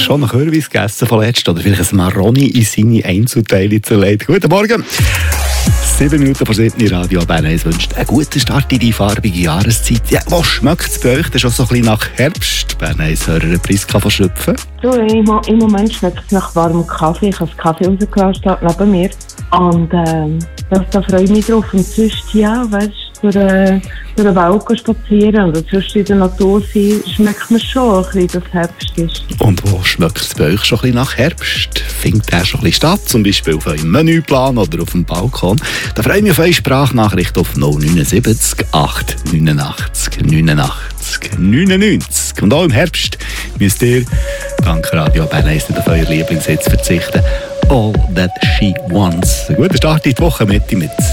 schon einen Kürbis gegessen von letztem oder vielleicht ein Maroni in seine Einzelteile zerlegt. Guten Morgen! 7 Minuten vor 7 Radio Bern 1 wünscht einen guten Start in die farbige Jahreszeit. Ja, was schmeckt es bei euch? Das ist schon so ein bisschen nach Herbst. Bern 1 Hörer Priska von Schröpfen. Du, im Moment schmeckt es nach warmem Kaffee. Ich habe den Kaffee rausgelassen neben mir. Und da freue ich mich drauf. Und sonst, ja, weißt du, durch den Wald spazieren oder sonst in der Natur sein, schmeckt man schon ein bisschen, dass Herbst ist. Und wo schmeckt es bei euch schon ein bisschen nach Herbst? Findet der schon ein bisschen statt? Zum Beispiel auf eurem Menüplan oder auf dem Balkon? Da freue ich mich auf eure Sprachnachricht auf 079 889 89 99. Und auch im Herbst müsst ihr, dank Radio Bern 1, auf euer Lieblingssitz verzichten. All That She Wants. Ein guter Start in die Woche mit